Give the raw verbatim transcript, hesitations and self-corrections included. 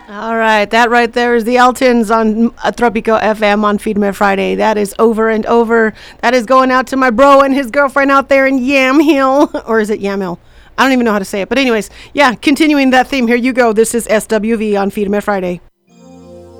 All right, that right there is the Eltons on Tropico F M on Feed Me Friday. That is over and over. That is going out to my bro and his girlfriend out there in Yamhill. Or is it Yamhill? I don't even know how to say it. But anyways, yeah, continuing that theme, here you go. This is S W V on Feed Me Friday.